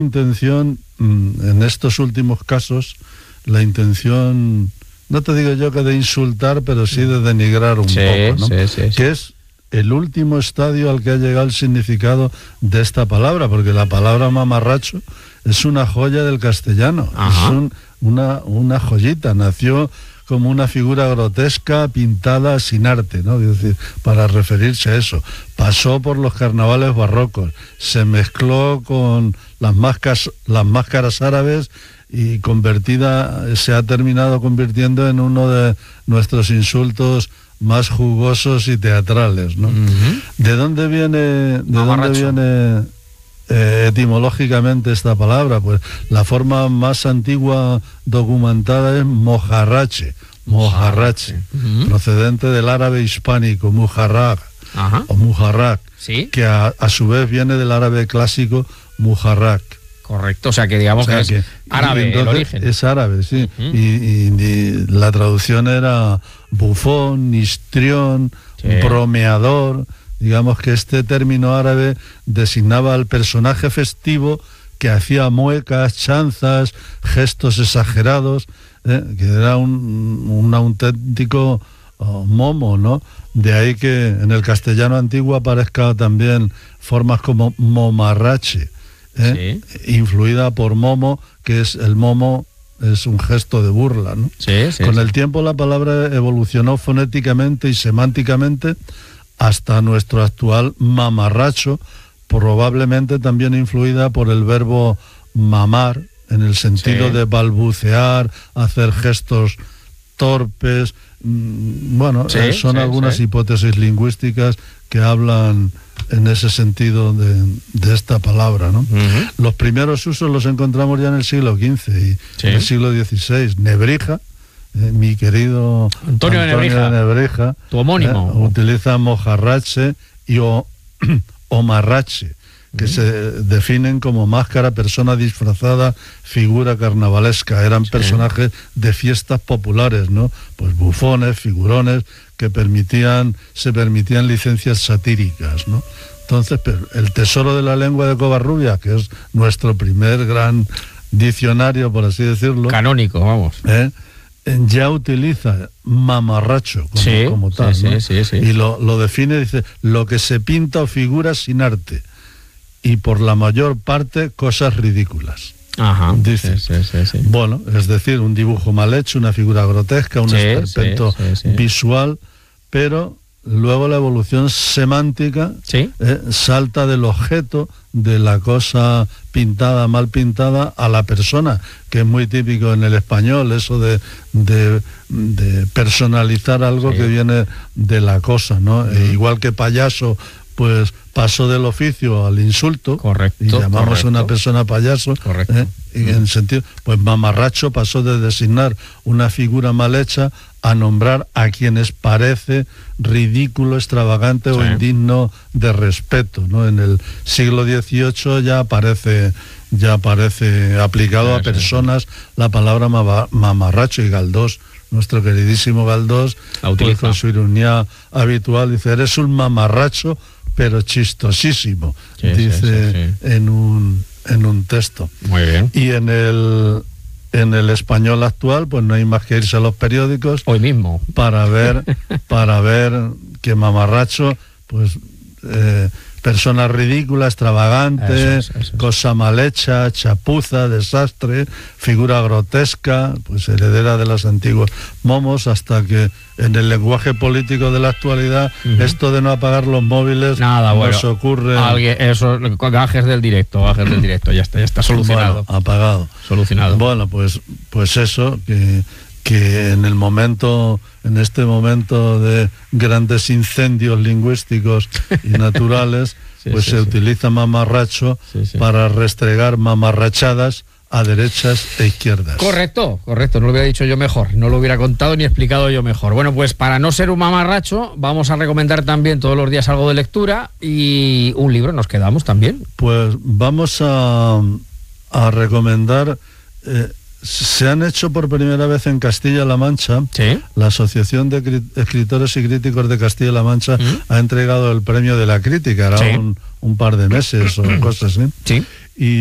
intención, en estos últimos casos, la intención, no te digo yo que de insultar, pero sí de denigrar un poco, ¿no? Sí. Que es el último estadio al que ha llegado el significado de esta palabra, porque la palabra mamarracho es una joya del castellano. Ajá. Es una joyita. Nació como una figura grotesca pintada sin arte, ¿no? Es decir, para referirse a eso. Pasó por los carnavales barrocos, se mezcló con las máscaras árabes y se ha terminado convirtiendo en uno de nuestros insultos más jugosos y teatrales, ¿no? Uh-huh. ¿De dónde viene etimológicamente esta palabra? Pues la forma más antigua documentada es mojarrache, uh-huh, procedente del árabe hispánico, mujarrag, uh-huh, o mujarrak, ¿sí? Que a su vez viene del árabe clásico mujarrak. Correcto, o sea que digamos que es árabe el origen. Es árabe, sí. Uh-huh. Y la traducción era bufón, histrión, sí, bromeador. Digamos que este término árabe designaba al personaje festivo que hacía muecas, chanzas, gestos exagerados, que era un auténtico momo, ¿no? De ahí que en el castellano antiguo aparezcan también formas como momarrache, sí, influida por momo, que es el momo, es un gesto de burla, ¿no? Sí, Con el tiempo la palabra evolucionó fonéticamente y semánticamente hasta nuestro actual mamarracho, probablemente también influida por el verbo mamar, en el sentido de balbucear, hacer gestos torpes. Son algunas hipótesis lingüísticas que hablan en ese sentido de esta palabra, ¿no? Uh-huh. Los primeros usos los encontramos ya en el siglo XV y en el siglo XVI. Nebrija, mi querido Antonio de Nebrija, tu homónimo, utiliza mojarrache y omarrache, que se definen como máscara, persona disfrazada, figura carnavalesca. Eran personajes de fiestas populares, ¿no? Pues bufones, figurones, que se permitían licencias satíricas, ¿no? Entonces, el tesoro de la lengua de Covarrubias, que es nuestro primer gran diccionario, por así decirlo, canónico, vamos, ya utiliza mamarracho como tal, ¿no? Sí. Y lo define, dice, lo que se pinta o figura sin arte, y por la mayor parte cosas ridículas. Ajá, dice. Sí. Bueno, es decir, un dibujo mal hecho, una figura grotesca, un esperpento visual, pero luego la evolución semántica salta del objeto, de la cosa pintada, mal pintada, a la persona, que es muy típico en el español, eso de personalizar algo que viene de la cosa, ¿no? Igual que payaso, pues pasó del oficio al insulto. Correcto. Y llamamos a una persona payaso. Correcto. Y en sentido, pues mamarracho pasó de designar una figura mal hecha a nombrar a quienes parece ridículo, extravagante o indigno de respeto, ¿no? En el siglo XVIII ya aparece aplicado a personas la palabra mamarracho, y Galdós, nuestro queridísimo Galdós, pues con su ironía habitual, dice, eres un mamarracho pero chistosísimo, dice en un texto. Muy bien. Y en el español actual, pues no hay más que irse a los periódicos hoy mismo para ver que mamarracho, pues persona ridícula, extravagante, eso. Cosa mal hecha, chapuza, desastre, figura grotesca, pues heredera de los antiguos momos, hasta que en el lenguaje político de la actualidad, esto de no apagar los móviles, nos ocurre. Eso, gajes del directo, ya está solucionado. Bueno, apagado. Solucionado. Bueno, pues eso, que en este momento de grandes incendios lingüísticos y naturales, se utiliza mamarracho para restregar mamarrachadas a derechas e izquierdas. Correcto, no lo hubiera dicho yo mejor, no lo hubiera contado ni explicado yo mejor. Bueno, pues para no ser un mamarracho, vamos a recomendar también todos los días algo de lectura, y un libro nos quedamos también. Pues vamos a recomendar... se han hecho por primera vez en Castilla-La Mancha. La Asociación de Escritores y Críticos de Castilla-La Mancha ha entregado el premio de la crítica, un par de meses o cosas así. Y